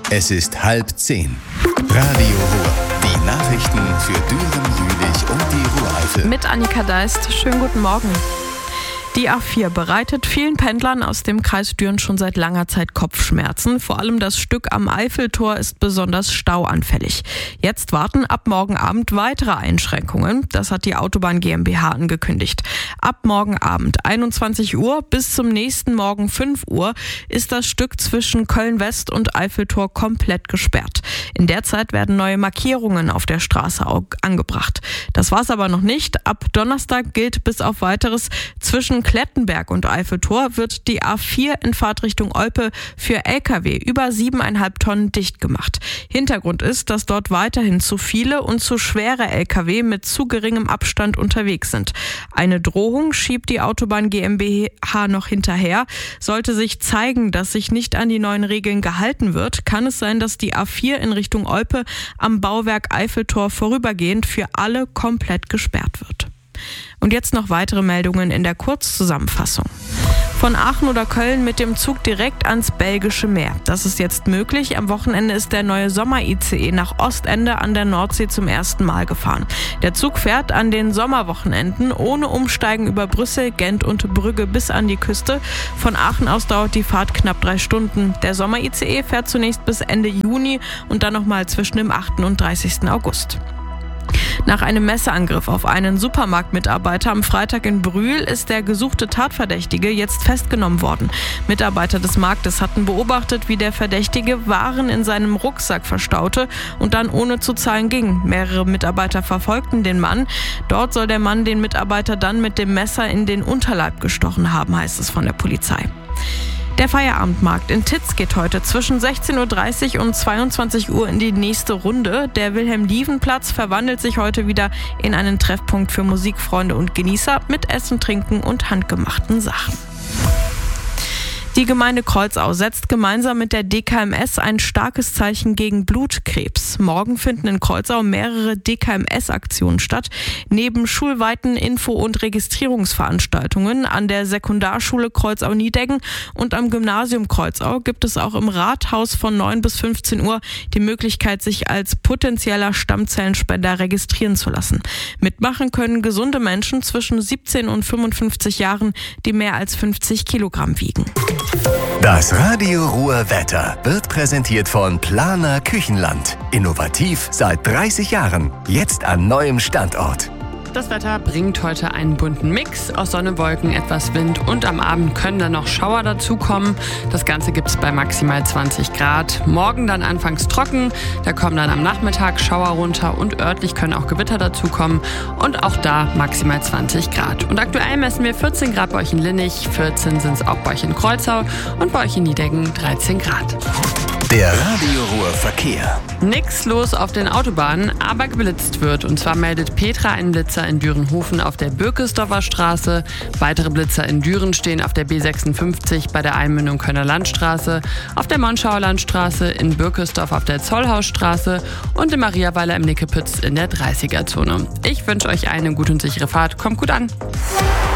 Es ist 9:30. Radio Ruhr. Die Nachrichten für Düren, Jülich und die Ruhr-Eifel. Mit Annika Deist. Schönen guten Morgen. Die A4 bereitet vielen Pendlern aus dem Kreis Düren schon seit langer Zeit Kopfschmerzen. Vor allem das Stück am Eiffeltor ist besonders stauanfällig. Jetzt warten ab morgen Abend weitere Einschränkungen. Das hat die Autobahn GmbH angekündigt. Ab morgen Abend 21 Uhr bis zum nächsten Morgen 5 Uhr ist das Stück zwischen Köln-West und Eiffeltor komplett gesperrt. In der Zeit werden neue Markierungen auf der Straße angebracht. Das war's aber noch nicht. Ab Donnerstag gilt bis auf Weiteres, zwischen Klettenberg und Eiffeltor wird die A4 in Fahrtrichtung Olpe für Lkw über 7,5 Tonnen dicht gemacht. Hintergrund ist, dass dort weiterhin zu viele und zu schwere Lkw mit zu geringem Abstand unterwegs sind. Eine Drohung schiebt die Autobahn GmbH noch hinterher. Sollte sich zeigen, dass sich nicht an die neuen Regeln gehalten wird, kann es sein, dass die A4 in Richtung Olpe am Bauwerk Eiffeltor vorübergehend für alle komplett gesperrt wird. Und jetzt noch weitere Meldungen in der Kurzzusammenfassung. Von Aachen oder Köln mit dem Zug direkt ans Belgische Meer. Das ist jetzt möglich. Am Wochenende ist der neue Sommer-ICE nach Ostende an der Nordsee zum ersten Mal gefahren. Der Zug fährt an den Sommerwochenenden ohne Umsteigen über Brüssel, Gent und Brügge bis an die Küste. Von Aachen aus dauert die Fahrt knapp 3 Stunden. Der Sommer-ICE fährt zunächst bis Ende Juni und dann nochmal zwischen dem 8. und 30. August. Nach einem Messerangriff auf einen Supermarktmitarbeiter am Freitag in Brühl ist der gesuchte Tatverdächtige jetzt festgenommen worden. Mitarbeiter des Marktes hatten beobachtet, wie der Verdächtige Waren in seinem Rucksack verstaute und dann ohne zu zahlen ging. Mehrere Mitarbeiter verfolgten den Mann. Dort soll der Mann den Mitarbeiter dann mit dem Messer in den Unterleib gestochen haben, heißt es von der Polizei. Der Feierabendmarkt in Titz geht heute zwischen 16.30 Uhr und 22 Uhr in die nächste Runde. Der Wilhelm-Lieven-Platz verwandelt sich heute wieder in einen Treffpunkt für Musikfreunde und Genießer mit Essen, Trinken und handgemachten Sachen. Die Gemeinde Kreuzau setzt gemeinsam mit der DKMS ein starkes Zeichen gegen Blutkrebs. Morgen finden in Kreuzau mehrere DKMS-Aktionen statt. Neben schulweiten Info- und Registrierungsveranstaltungen an der Sekundarschule Kreuzau-Niedeggen und am Gymnasium Kreuzau gibt es auch im Rathaus von 9 bis 15 Uhr die Möglichkeit, sich als potenzieller Stammzellenspender registrieren zu lassen. Mitmachen können gesunde Menschen zwischen 17 und 55 Jahren, die mehr als 50 Kilogramm wiegen. Das Radio Ruhr Wetter wird präsentiert von Planer Küchenland. Innovativ seit 30 Jahren. Jetzt an neuem Standort. Das Wetter bringt heute einen bunten Mix aus Sonne, Wolken, etwas Wind und am Abend können dann noch Schauer dazukommen. Das Ganze gibt es bei maximal 20 Grad. Morgen dann anfangs trocken, da kommen dann am Nachmittag Schauer runter und örtlich können auch Gewitter dazukommen und auch da maximal 20 Grad. Und aktuell messen wir 14 Grad bei euch in Linnich, 14 sind es auch bei euch in Kreuzau und bei euch in Niedeggen 13 Grad. Der Radio Ruhr Verkehr. Nix los auf den Autobahnen, aber geblitzt wird. Und zwar meldet Petra einen Blitzer in Dürenhofen auf der Birkesdorfer Straße. Weitere Blitzer in Düren stehen auf der B56 bei der Einmündung Kölner Landstraße, auf der Monschauer Landstraße, in Birkesdorf auf der Zollhausstraße und in Mariaweiler im Nickepütz in der 30er-Zone. Ich wünsche euch eine gute und sichere Fahrt. Kommt gut an!